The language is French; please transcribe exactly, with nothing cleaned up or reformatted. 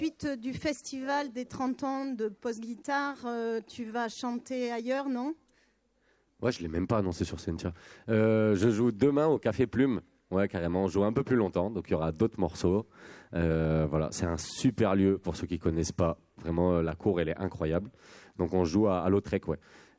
suite du festival des trente ans de post-guitare, euh, tu vas chanter ailleurs, non ? Ouais, je l'ai même pas annoncé sur scène, tiens. Euh, je joue demain au Café Plume. Ouais, carrément. On joue un peu plus longtemps, donc il y aura d'autres morceaux. Euh, voilà, c'est un super lieu pour ceux qui connaissent pas. Vraiment, la cour, elle est incroyable. Donc on joue à, à Lautrec, ouais.